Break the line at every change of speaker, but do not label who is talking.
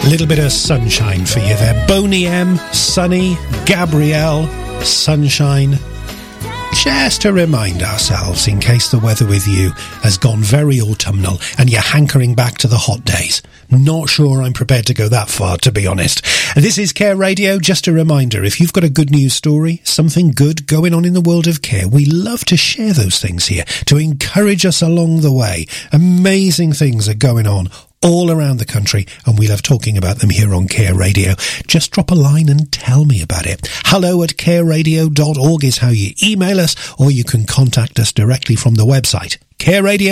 A little bit of sunshine for you there. Boney M, Sunny, Gabrielle, sunshine. Just to remind ourselves, in case the weather with you has gone very autumnal and you're hankering back to the hot days. Not sure I'm prepared to go that far, to be honest. This is Care Radio. Just a reminder, if you've got a good news story, something good going on in the world of care, we love to share those things here to encourage us along the way. Amazing things are going on all around the country, and we love talking about them here on Care Radio. Just drop a line and tell me about it. hello@careradio.org is how you email us, or you can contact us directly from the website, careradio.org.